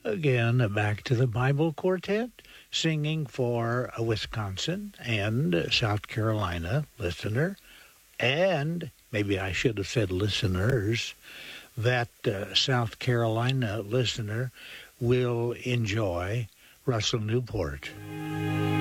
Again, back to the Bible Quartet, singing for a Wisconsin and South Carolina listener, and maybe I should have said listeners, that South Carolina listener will enjoy Russell Newport.